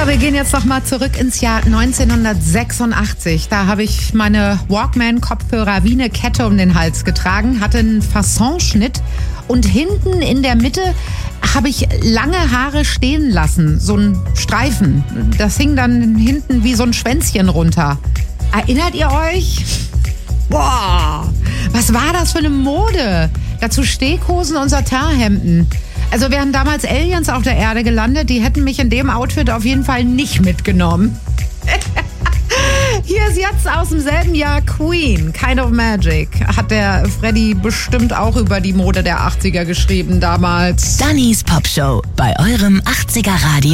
Ja, wir gehen jetzt noch mal zurück ins Jahr 1986. Da habe ich meine Walkman-Kopfhörer wie eine Kette um den Hals getragen, hatte einen Fassonschnitt und hinten in der Mitte habe ich lange Haare stehen lassen, so ein Streifen. Das hing dann hinten wie so ein Schwänzchen runter. Erinnert ihr euch? Boah, was war das für eine Mode? Dazu Steakhosen und Satinhemden. Also wären damals Aliens auf der Erde gelandet, die hätten mich in dem Outfit auf jeden Fall nicht mitgenommen. Hier ist jetzt aus demselben Jahr Queen, Kind of Magic. Hat der Freddy bestimmt auch über die Mode der 80er geschrieben damals. Dannys Popshow bei eurem 80er Radio.